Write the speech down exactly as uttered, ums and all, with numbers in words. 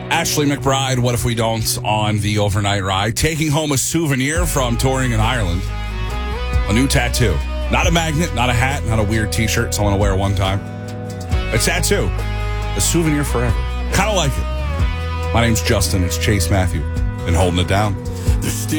Ashley McBride, What If We Don't, on the overnight ride. Taking home a souvenir from touring in Ireland. A new tattoo. Not a magnet, not a hat, not a weird t-shirt someone will wear one time. A tattoo. A souvenir forever. Kind of like it. My name's Justin. It's Chase Matthew. Been holding it down.